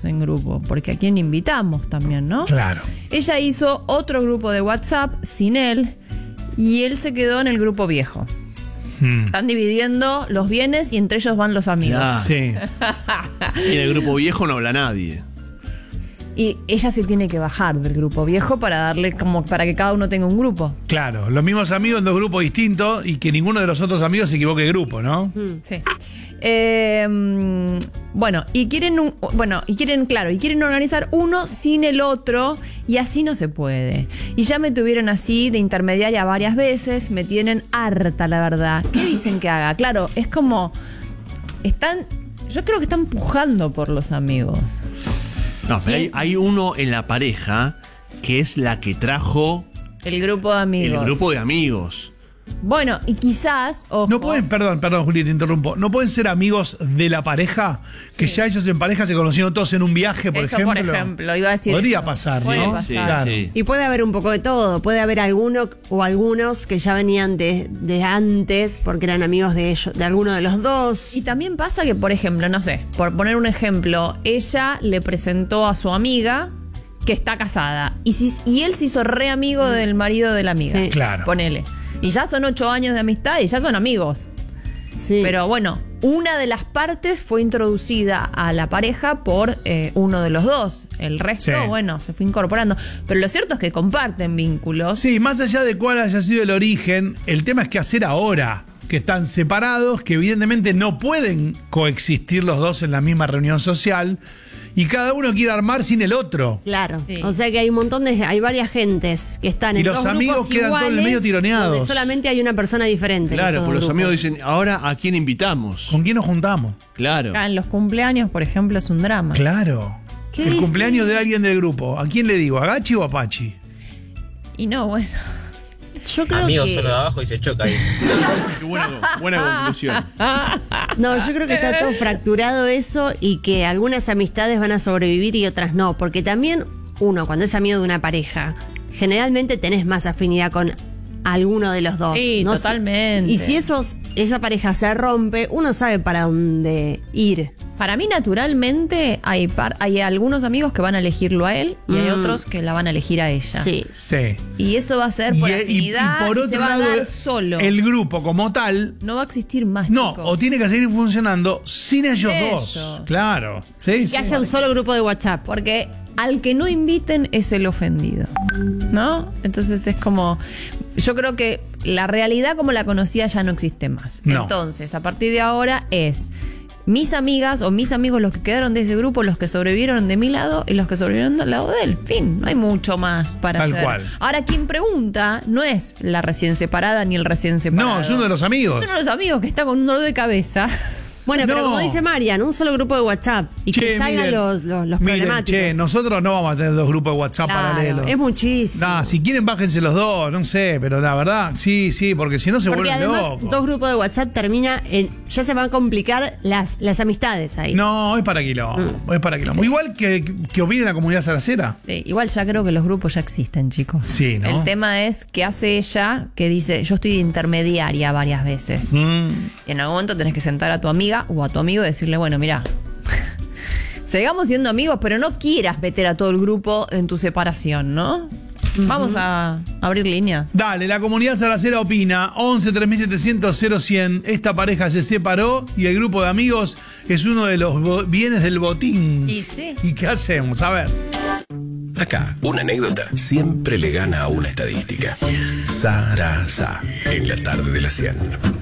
amigos en grupo, porque a quién invitamos también, ¿no? Claro. Ella hizo otro grupo de WhatsApp sin él y él se quedó en el grupo viejo. Están dividiendo los bienes y entre ellos van los amigos. Claro. Sí. Y en el grupo viejo no habla nadie. Y ella se tiene que bajar del grupo viejo para darle como para que cada uno tenga un grupo. Claro, los mismos amigos en dos grupos distintos y que ninguno de los otros amigos se equivoque de grupo, ¿no? Sí. Bueno, y quieren quieren organizar uno sin el otro y así no se puede. Y ya me tuvieron así de intermediaria varias veces, me tienen harta, la verdad. ¿Qué dicen que haga? Claro, es como yo creo que están pujando por los amigos. No, pero hay uno en la pareja que es la que trajo El grupo de amigos. el grupo de amigos. Bueno, y quizás, ojo, No pueden, perdón, Juli, te interrumpo. ¿No pueden ser amigos de la pareja? Que ya ellos en pareja se conocieron todos en un viaje, por eso, ejemplo. por ejemplo, iba a decir Podría eso. pasar, Puede ¿no? pasar. Sí, Claro. sí. Y puede haber un poco de todo. Puede haber alguno o algunos que ya venían de antes porque eran amigos de ellos, de alguno de los dos. Y también pasa que, por ejemplo, no sé, por poner un ejemplo, ella le presentó a su amiga que está casada y él se hizo re amigo del marido de la amiga. Sí. Claro. Ponele. Y ya son 8 años de amistad y ya son amigos. Sí. Pero bueno, una de las partes fue introducida a la pareja por uno de los dos. El resto, Sí. bueno, se fue incorporando. Pero lo cierto es que comparten vínculos. Sí, más allá de cuál haya sido el origen, el tema es qué hacer ahora. Que están separados, que evidentemente no pueden coexistir los dos en la misma reunión social y cada uno quiere armar sin el otro. Claro. Sí. O sea que hay varias gentes que están Y en los dos amigos grupos quedan todos en el iguales, medio tironeados. donde solamente hay una persona diferente. que Claro, son porque los un amigos grupo. dicen, ahora ¿a quién invitamos? ¿Con quién nos juntamos? Claro. Acá en los cumpleaños, por ejemplo, es un drama. Claro. ¿Qué El difícil? cumpleaños de alguien del grupo. ¿A quién le digo? ¿A Gachi o a Pachi? Y no, bueno. Yo creo Amigos que solo de abajo y se choca. Dice. Qué buena conclusión. no, yo creo que está todo fracturado eso y que algunas amistades van a sobrevivir y otras no, porque también uno cuando es amigo de una pareja, generalmente tenés más afinidad con alguno de los dos. Sí, ¿no? totalmente. Y si esa pareja se rompe, uno sabe para dónde ir. Para mí, naturalmente, hay algunos amigos que van a elegirlo a él y hay otros que la van a elegir a ella. Sí. Sí. Y eso va a ser por Y afinidad por y otro se va lado, a dar solo. el grupo como tal, No va a existir más, no, chicos. o tiene que seguir funcionando sin ellos dos. Ellos. Claro. Sí, Que sí. haya un solo grupo de WhatsApp. Porque al que no inviten es el ofendido, ¿no? Entonces es como... Yo creo que la realidad como la conocía ya no existe más. No. Entonces, a partir de ahora es... mis amigas o mis amigos los que quedaron de ese grupo, los que sobrevivieron de mi lado y los que sobrevivieron del lado de él. Fin, no hay mucho más para Tal hacer. cual. Ahora, quien pregunta no es la recién separada ni el recién separado. No, es uno de los amigos. Es uno de los amigos que está con un dolor de cabeza. Bueno, pero No. como dice Marian, un solo grupo de WhatsApp y que salgan miren, los miren, problemáticos. che, nosotros no vamos a tener dos grupos de WhatsApp Claro, paralelos. es muchísimo. Nah, si quieren bájense los dos, no sé, pero la verdad, sí, porque si no se Porque vuelven además locos. dos grupos de WhatsApp termina en... Ya se van a complicar las amistades ahí. No, es para quilombo, es para quilombo. Igual que opine la comunidad salacera. Sí, igual ya creo que los grupos ya existen, chicos. Sí, ¿no? El tema es qué hace ella, que dice, yo estoy de intermediaria varias veces. Y en algún momento tenés que sentar a tu amiga o a tu amigo y decirle, bueno, mira, sigamos siendo amigos, pero no quieras meter a todo el grupo en tu separación, ¿no? Vamos a abrir líneas. Dale, la comunidad salacera opina. 11 3700 0100. Esta pareja se separó y el grupo de amigos es uno de los bienes del botín. Y sí. ¿Y qué hacemos? A ver. Acá, una anécdota siempre le gana a una estadística. Sarasa, en la tarde de la 100.